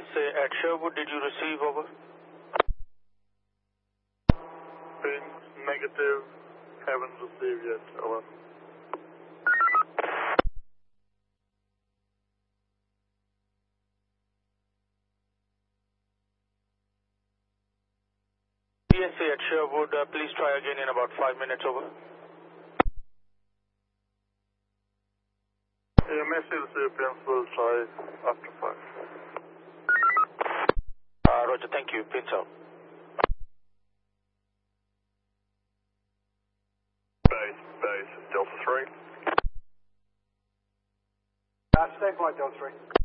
PSA at Sherwood, did you receive over? Pings negative, haven't received yet, over. PSA at Sherwood, please try again in about 5 minutes, over. Massive recipients will try after 5. Roger, thank you. Pins out. Base, Delta 3. Stay by, Delta 3.